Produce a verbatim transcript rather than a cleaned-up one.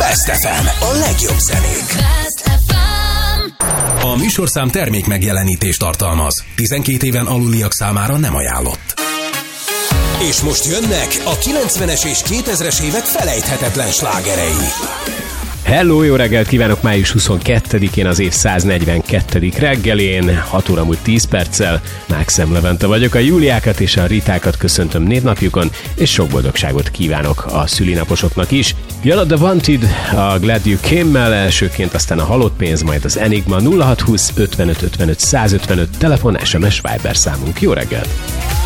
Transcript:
Best ef em, a legjobb zenék. Best ef em. A műsorszám termék megjelenítést tartalmaz. tizenkét éven aluliak számára nem ajánlott. És most jönnek a kilencvenes és kétezres évek felejthetetlen slágerei. Hello, jó reggelt kívánok! május huszonkettedikén az év száznegyvenkettedik reggelén, hat óra múlt tíz perccel. Mákszem Levente vagyok, a Júliákat és a Ritákat köszöntöm névnapjukon, és sok boldogságot kívánok a szülinaposoknak is. Jön a The Wanted, a Glad You Came-mel, elsőként aztán a Halott pénz, majd az Enigma. Nulla hat húsz ötvenöt ötvenöt százötvenöt telefon, es em es Viber számunk. Jó reggelt!